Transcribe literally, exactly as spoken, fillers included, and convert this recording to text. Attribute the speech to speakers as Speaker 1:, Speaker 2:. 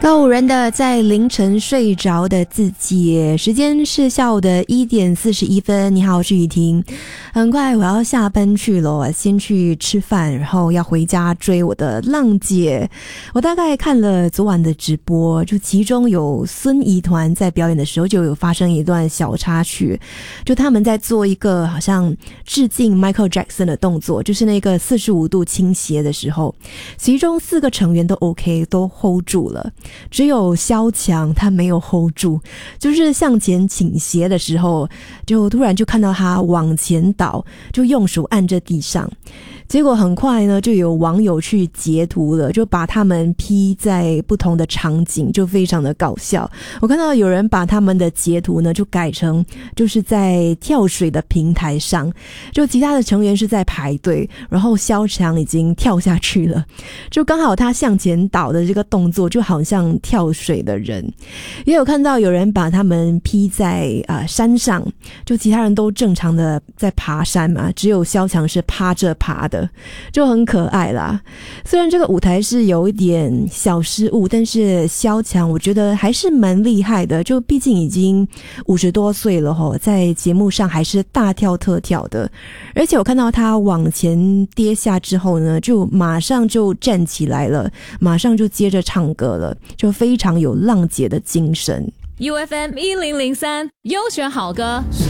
Speaker 1: 告五人的在凌晨睡着的自己，时间是下午的一点四十一分。你好，我是雨婷。很快我要下班去了，先去吃饭，然后要回家追我的浪姐。我大概看了昨晚的直播，就其中有孙怡团在表演的时候就有发生一段小插曲，就他们在做一个好像致敬 Michael Jackson 的动作，就是那个四十五度倾斜的时候，其中四个成员都 OK， 都 hold 住了，只有萧强他没有 hold 住，就是向前倾斜的时候，就突然就看到他往前倒，就用手按着地上。结果很快呢，就有网友去截图了，就把他们 P 在不同的场景，就非常的搞笑。我看到有人把他们的截图呢，就改成就是在跳水的平台上，就其他的成员是在排队，然后萧强已经跳下去了，就刚好他向前倒的这个动作就好像跳水的人。也有看到有人把他们 P 在、呃、山上，就其他人都正常的在爬山嘛，只有萧强是趴着爬的，就很可爱啦。虽然这个舞台是有一点小失误，但是萧强我觉得还是蛮厉害的，就毕竟已经五十多岁了吼，在节目上还是大跳特跳的。而且我看到他往前跌下之后呢，就马上就站起来了，马上就接着唱歌了，就非常有浪姐的精神。
Speaker 2: U F M 一零零三优选好歌，十